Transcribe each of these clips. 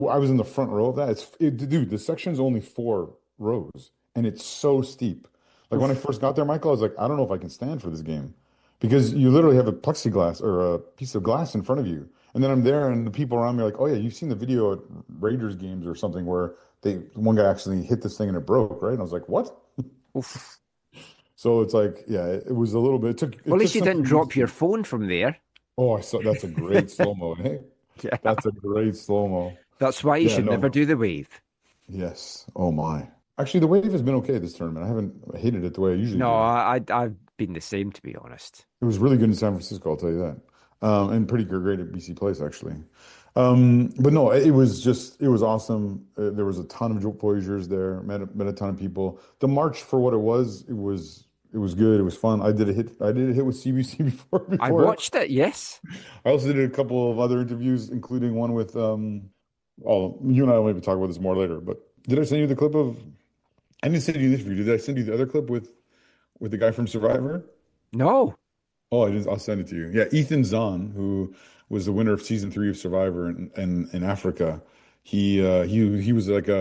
Well, I was in the front row of that. Dude, the section's only 4 rows, and it's so steep. Like when I Oof. first got there, Michael, I was like, I don't know if I can stand for this game because you literally have a plexiglass or a piece of glass in front of you, and then I'm there, and the people around me are like, oh yeah, you've seen the video at Raiders games or something where one guy actually hit this thing and it broke, right? And I was like, what? Oof. So it's like, yeah, it was a little bit. Well, It at took least you some didn't getting used drop your to. phone from there. Oh, I saw that's a great slow mo. Hey, Yeah. that's a great slow mo. That's why you Yeah, should never no. do the wave. Yes. Oh my. Actually, the wave has been okay this tournament. I haven't hated it the way I usually No, do. I've been the same, to be honest. It was really good in San Francisco, I'll tell you that. And pretty great at BC Place, actually. But no, it was awesome. There was a ton of Voyagers there, met a ton of people. The march for what it was good. It was fun. I did a hit with CBC I before. watched it, yes. I also did a couple of other interviews, including one with, oh, you and I will maybe talk about this more later, but did I send you the clip of, I didn't send you this interview. Did I send you the other clip with the guy from Survivor? No, Oh, I didn't. I'll send it to you. Yeah, Ethan Zahn, who was the winner of season 3 of Survivor in Africa. He was like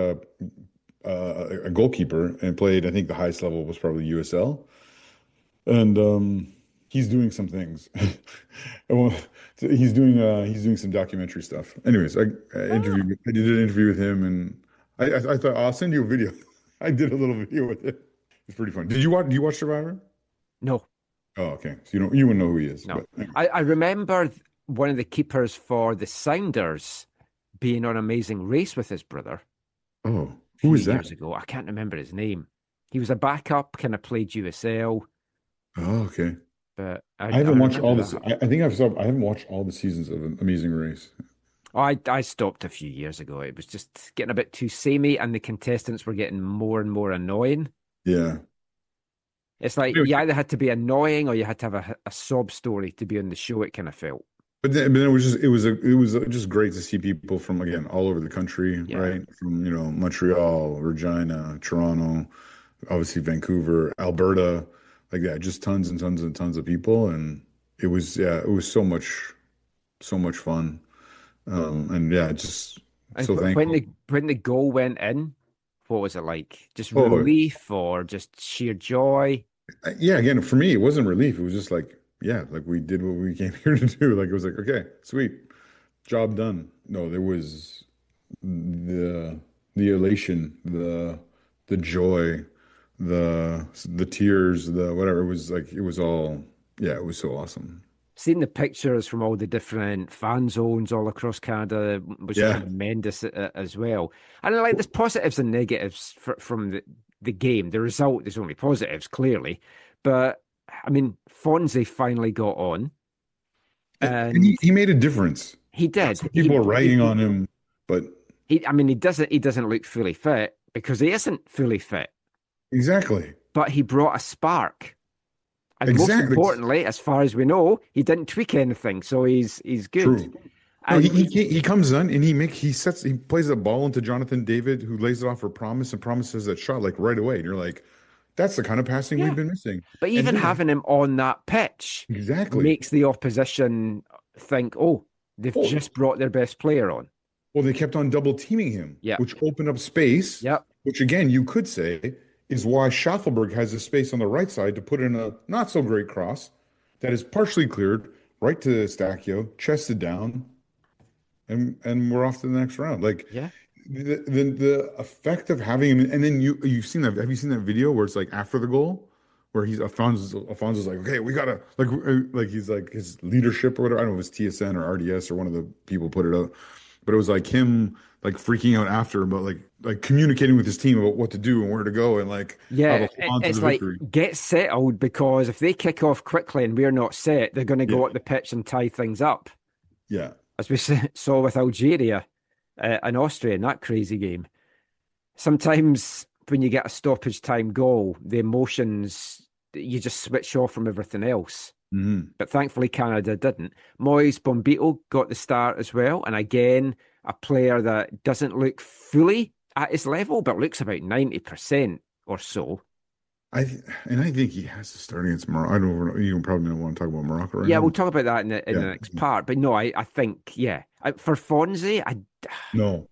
a goalkeeper and played. I think the highest level was probably USL, and he's doing some things. Well, so he's doing some documentary stuff. Anyways, ah, I did an interview with him, and I thought I'll send you a video. I did a little video with it. It's pretty fun. Did you watch? Do you watch Survivor? no, Oh, okay. So you wouldn't know who he is, no. but anyway. I remember one of the keepers for the Sounders being on Amazing Race with his brother Oh, a who few is that? years ago. I can't remember his name. He was a backup, kind of played USL, Oh, okay. but I I haven't watched remember all this. that. I think I haven't watched all the seasons of Amazing Race. Oh, I stopped a few years ago. It was just getting a bit too samey, and the contestants were getting more and more annoying. Yeah. It's like Anyway, you either had to be annoying or you had to have a sob story to be on the show. It kind of felt. but then it was just great to see people from again all over the country, Yeah. right? From Montreal, Regina, Toronto, obviously Vancouver, Alberta, like that. Just tons and tons and tons of people, and it was so much fun. And yeah, just And so when thankful. the goal went in, what was it like? Just Oh, relief or just sheer joy? yeah, again, for me, it wasn't relief. It was just like, yeah, like we did what we came here to do. Like it was like, okay, sweet, job done. No, there was the elation, the joy, the tears, the whatever. It was like it was all, yeah, it was so awesome. Seeing the pictures from all the different fan zones all across Canada was Yeah. tremendous as well. And like there's positives and negatives from the game. The result, there's only positives, clearly. But I mean, Fonzie finally got on, And and he made a difference. he Some did. people are writing on him, but I mean, he doesn't look fully fit because he isn't fully fit, exactly, but he brought a spark. And most exactly importantly, as far as we know, he didn't tweak anything, so he's good. true. No, And he comes in and he plays a ball into Jonathan David who lays it off for Promise and Promise has that shot like right away. And you're like, that's the kind of passing we've yeah, been missing. but And even then having him on that pitch exactly. makes the opposition think, oh, they've Oh, just brought their best player on. well, they kept on double teaming him, Yep, which opened up space, yep, which again you could say is why Schaffelberg has the space on the right side to put in a not so great cross that is partially cleared right to Stachio, chested down, and we're off to the next round. Like yeah, the effect of having him, and then you've seen that. Have you seen that video where it's like after the goal, where he's Alfonso's like, okay, we gotta like he's like his leadership or whatever. I don't know if it's TSN or RDS or one of the people put it up, but it was like him like freaking out after about like communicating with his team about what to do and where to go and like how yeah. to hold on to the It's like victory. get settled because if they kick off quickly and we're not set, they're going to Yeah, go up the pitch and tie things up, yeah, as we saw with Algeria and Austria in that crazy game. Sometimes when you get a stoppage time goal, the emotions you just switch off from everything else. hmm But thankfully, Canada didn't. Moise Bombito got the start as well, and again, a player that doesn't look fully at his level, but looks about 90% or so. I think he has to start against Morocco. I don't. You probably don't want to talk about Morocco right Yeah, now. we'll talk about that in the Yeah, next part. But no, I think yeah, for Fonzie, I no.